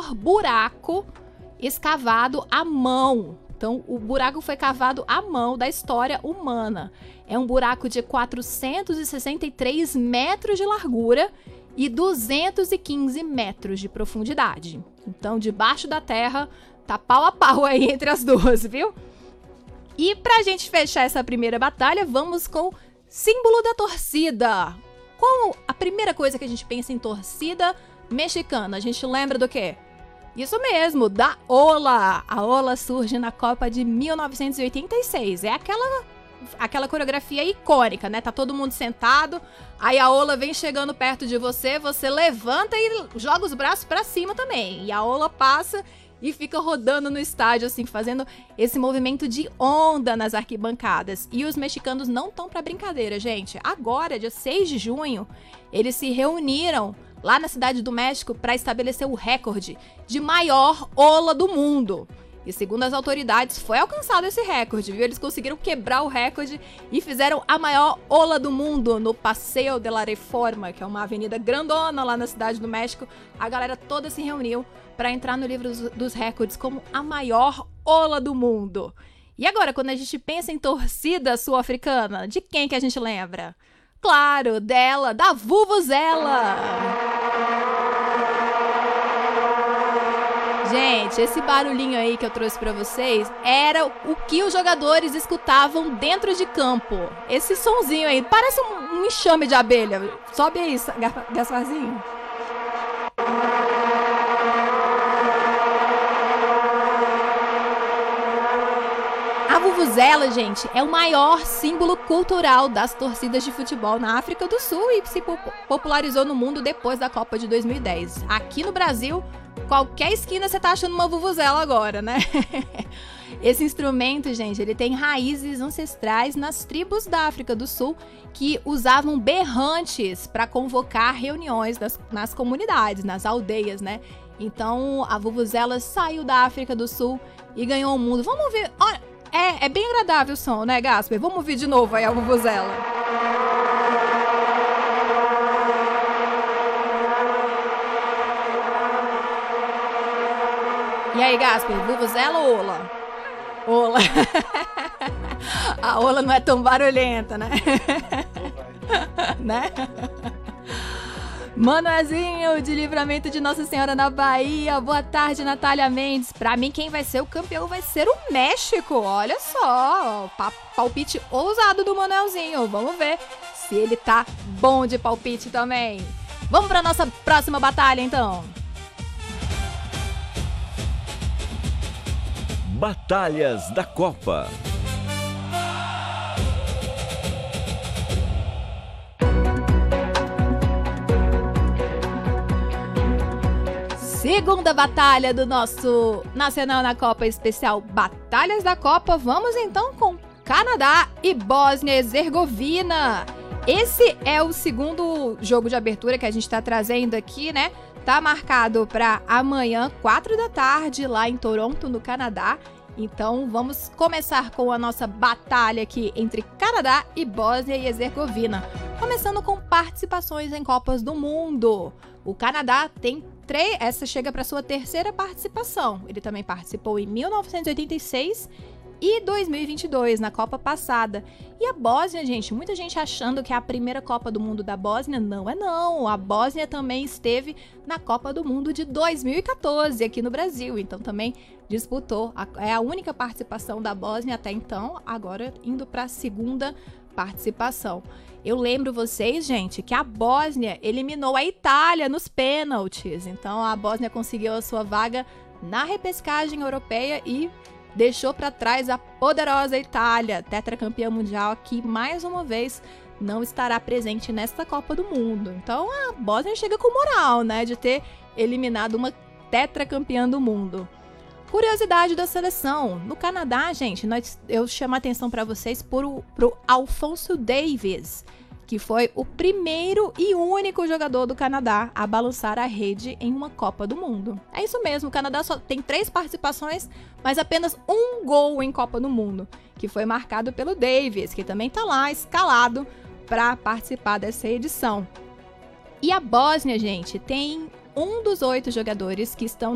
maior buraco escavado à mão. Então, o buraco foi cavado à mão da história humana. É um buraco de 463 metros de largura e 215 metros de profundidade. Então, debaixo da terra, tá pau a pau aí entre as duas, viu? E pra gente fechar essa primeira batalha, vamos com símbolo da torcida. Qual a primeira coisa que a gente pensa em torcida mexicana? A gente lembra do quê? Isso mesmo, da Ola. A Ola surge na Copa de 1986. É aquela coreografia icônica, né? Tá todo mundo sentado, aí a Ola vem chegando perto de você, você levanta e joga os braços pra cima também. E a Ola passa e fica rodando no estádio, assim, fazendo esse movimento de onda nas arquibancadas. E os mexicanos não estão pra brincadeira, gente. Agora, dia 6 de junho, eles se reuniram lá na Cidade do México para estabelecer o recorde de maior ola do mundo. E segundo as autoridades, foi alcançado esse recorde, viu? Eles conseguiram quebrar o recorde e fizeram a maior ola do mundo no Paseo de la Reforma, que é uma avenida grandona lá na Cidade do México. A galera toda se reuniu para entrar no livro dos recordes como a maior ola do mundo. E agora, quando a gente pensa em torcida sul-africana, de quem que a gente lembra? Claro, dela, da Vuvuzela! Gente, esse barulhinho aí que eu trouxe pra vocês era o que os jogadores escutavam dentro de campo. Esse sonzinho aí, parece um enxame de abelha. Sobe aí, Gasparzinho. A Vuvuzela, gente, é o maior símbolo cultural das torcidas de futebol na África do Sul e se popularizou no mundo depois da Copa de 2010. Aqui no Brasil, qualquer esquina você tá achando uma vuvuzela agora, né? Esse instrumento, gente, ele tem raízes ancestrais nas tribos da África do Sul que usavam berrantes para convocar reuniões nas comunidades, nas aldeias, né? Então, a vuvuzela saiu da África do Sul e ganhou o mundo. Vamos ver... Olha, é bem agradável o som, né, Gasper? Vamos ouvir de novo aí a vuvuzela. E aí, Gasper, vuvuzela ou ola? Ola. A ola não é tão barulhenta, né? Né? Manoelzinho de Livramento de Nossa Senhora na Bahia. Boa tarde, Natália Mendes. Pra mim, quem vai ser o campeão vai ser o México. Olha só, palpite ousado do Manoelzinho. Vamos ver se ele tá bom de palpite também. Vamos pra nossa próxima batalha, então. Batalhas da Copa. Segunda batalha do nosso Nacional na Copa Especial Batalhas da Copa. Vamos então com Canadá e Bósnia e Herzegovina. Esse é o segundo jogo de abertura que a gente tá trazendo aqui, né? Tá marcado para amanhã, 4 da tarde, lá em Toronto, no Canadá. Então, vamos começar com a nossa batalha aqui entre Canadá e Bósnia e Herzegovina. Começando com participações em Copas do Mundo. O Canadá tem essa chega para sua terceira participação. Ele também participou em 1986 e 2022, na Copa passada. E a Bósnia, gente, muita gente achando que é a primeira Copa do Mundo da Bósnia. Não é não. A Bósnia também esteve na Copa do Mundo de 2014 aqui no Brasil. Então também disputou. É a única participação da Bósnia até então, agora indo para a segunda participação. Eu lembro vocês, gente, que a Bósnia eliminou a Itália nos pênaltis. Então a Bósnia conseguiu a sua vaga na repescagem europeia e deixou para trás a poderosa Itália, tetracampeã mundial, que mais uma vez não estará presente nesta Copa do Mundo. Então a Bósnia chega com moral, né, de ter eliminado uma tetracampeã do mundo. Curiosidade da seleção. No Canadá, gente, eu chamo a atenção para vocês pro Alphonso Davies, que foi o primeiro e único jogador do Canadá a balançar a rede em uma Copa do Mundo. É isso mesmo, o Canadá só tem 3 participações, mas apenas 1 gol em Copa do Mundo, que foi marcado pelo Davies, que também está lá escalado para participar dessa edição. E a Bósnia, gente, tem um dos 8 jogadores que estão